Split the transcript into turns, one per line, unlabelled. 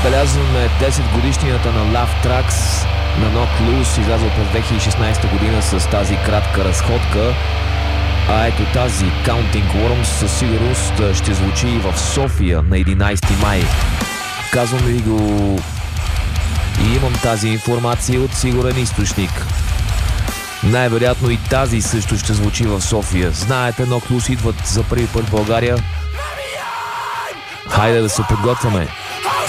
Отбелязваме 10 годишнината на Love Tracks на Knocked Loose, излязъл през 2016 година с тази кратка разходка. А ето тази Counting Worms със сигурност ще звучи и в София на 11 май. Казвам ви го и имам тази информация от сигурен източник. Най-вероятно и тази също ще звучи в София. Знаете, Knocked Loose идват за първи път в България. Хайде да се подготвяме.